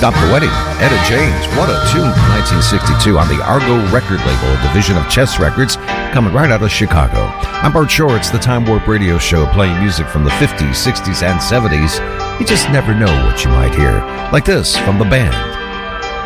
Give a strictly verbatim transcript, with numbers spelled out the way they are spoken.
Stop the Wedding, Etta James. What a tune from nineteen sixty-two on the Argo record label, a division of Chess Records, coming right out of Chicago. I'm Bart Shore. It's the Time Warp Radio Show, playing music from the fifties, sixties, and seventies. You just never know what you might hear. Like this from the band